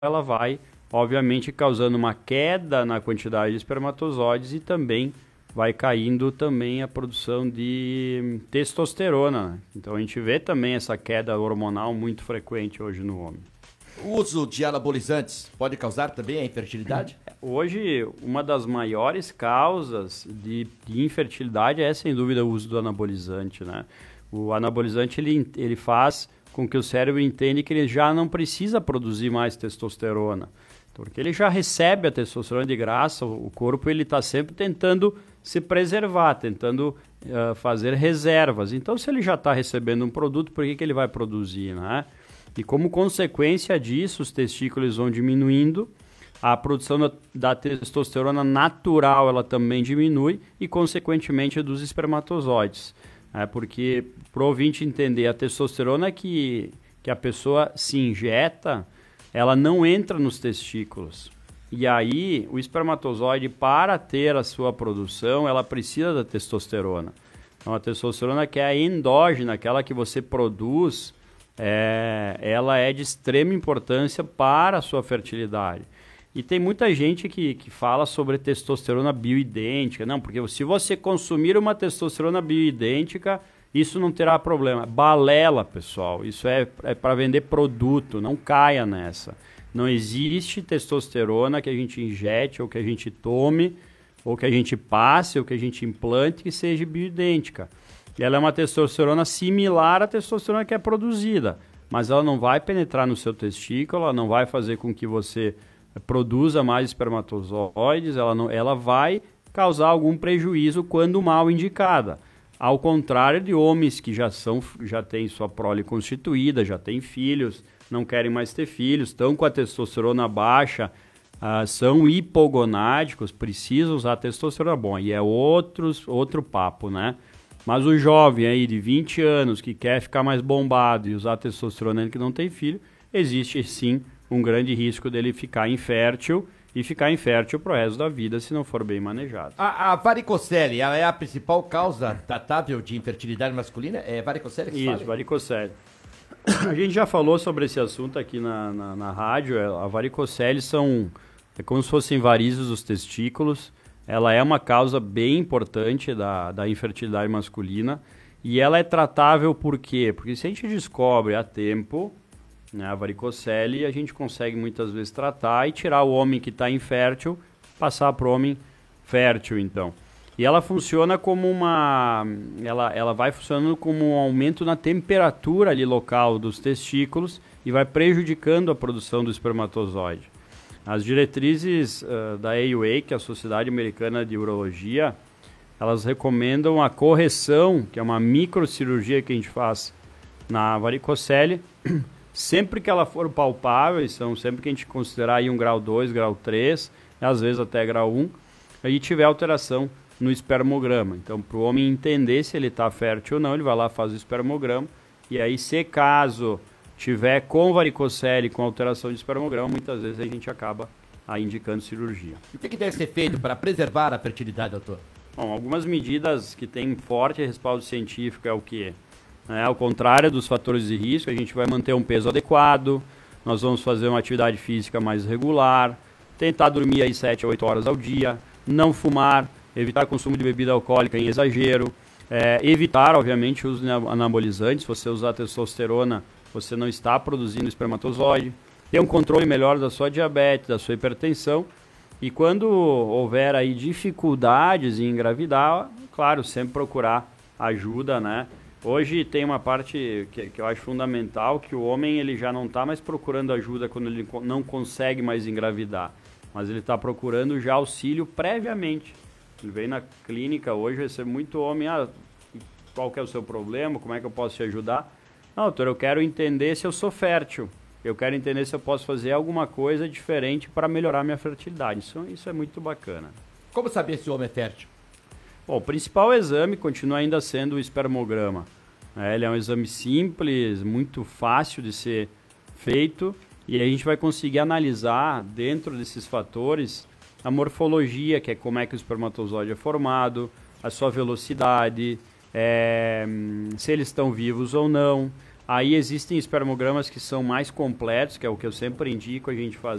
ela vai, obviamente, causando uma queda na quantidade de espermatozoides e também vai caindo também a produção de testosterona, né? Então a gente vê também essa queda hormonal muito frequente hoje no homem. O uso de anabolizantes pode causar também a infertilidade? Hoje, uma das maiores causas de infertilidade é, sem dúvida, o uso do anabolizante, né? O anabolizante, ele faz com que o cérebro entenda que ele já não precisa produzir mais testosterona, porque ele já recebe a testosterona de graça, o corpo ele está sempre tentando se preservar, tentando fazer reservas. Então, se ele já está recebendo um produto, por que ele vai produzir, né? E como consequência disso, os testículos vão diminuindo, a produção da testosterona natural ela também diminui e, consequentemente, dos espermatozoides. Porque, para o ouvinte entender, a testosterona que a pessoa se injeta, ela não entra nos testículos. E aí, o espermatozoide, para ter a sua produção, ela precisa da testosterona. Então, a testosterona que é a endógena, aquela que você produz, ela é de extrema importância para a sua fertilidade. E tem muita gente que fala sobre testosterona bioidêntica. Não, porque se você consumir uma testosterona bioidêntica, isso não terá problema. Balela, pessoal. Isso é para vender produto, não caia nessa. Não existe testosterona que a gente injete, ou que a gente tome, ou que a gente passe, ou que a gente implante que seja bioidêntica. Ela é uma testosterona similar à testosterona que é produzida, mas ela não vai penetrar no seu testículo, ela não vai fazer com que você produza mais espermatozoides, ela vai causar algum prejuízo quando mal indicada. Ao contrário de homens que já têm sua prole constituída, já têm filhos, não querem mais ter filhos, estão com a testosterona baixa, são hipogonádicos, precisam usar testosterona. Bom, e é outro papo, né? Mas o jovem aí de 20 anos que quer ficar mais bombado e usar testosterona que não tem filho, existe sim um grande risco dele ficar infértil e ficar infértil pro resto da vida se não for bem manejado. A varicocele, ela é a principal causa tratável de infertilidade masculina? É varicocele que se fala? Isso, varicocele. A gente já falou sobre esse assunto aqui na rádio. A varicocele é como se fossem varizes dos testículos. Ela é uma causa bem importante da infertilidade masculina e ela é tratável por quê? Porque se a gente descobre a tempo, né, a varicocele, a gente consegue muitas vezes tratar e tirar o homem que está infértil, passar para o homem fértil, então. E ela funciona como ela vai funcionando como um aumento na temperatura ali local dos testículos e vai prejudicando a produção do espermatozoide. As diretrizes da AUA, que é a Sociedade Americana de Urologia, elas recomendam a correção, que é uma microcirurgia que a gente faz na varicocele, sempre que ela for palpável, sempre que a gente considerar aí um grau 2, grau 3, às vezes até grau 1, aí tiver alteração no espermograma. Então, para o homem entender se ele está fértil ou não, ele vai lá, faz o espermograma, e aí, se caso tiver com varicocele, com alteração de espermograma, muitas vezes a gente acaba indicando cirurgia. E o que deve ser feito para preservar a fertilidade, doutor? Bom, algumas medidas que têm forte respaldo científico é o quê? Ao contrário dos fatores de risco, a gente vai manter um peso adequado, nós vamos fazer uma atividade física mais regular, tentar dormir aí 7 a 8 horas ao dia, não fumar, evitar consumo de bebida alcoólica em exagero, evitar, obviamente, o uso de anabolizantes. Se você usar testosterona, você não está produzindo espermatozoide, ter um controle melhor da sua diabetes, da sua hipertensão, e quando houver aí dificuldades em engravidar, claro, sempre procurar ajuda, né? Hoje tem uma parte que eu acho fundamental, que o homem ele já não está mais procurando ajuda quando ele não consegue mais engravidar, mas ele está procurando já auxílio previamente. Ele vem na clínica hoje, recebe muito homem, qual que é o seu problema, como é que eu posso te ajudar? Não, doutor, eu quero entender se eu sou fértil, eu quero entender se eu posso fazer alguma coisa diferente para melhorar minha fertilidade. Isso é muito bacana. Como saber se o homem é fértil? Bom, o principal exame continua ainda sendo o espermograma. Ele é um exame simples, muito fácil de ser feito, e a gente vai conseguir analisar dentro desses fatores a morfologia, que é como é que o espermatozoide é formado, a sua velocidade, se eles estão vivos ou não, Aí existem espermogramas que são mais completos, que é o que eu sempre indico a gente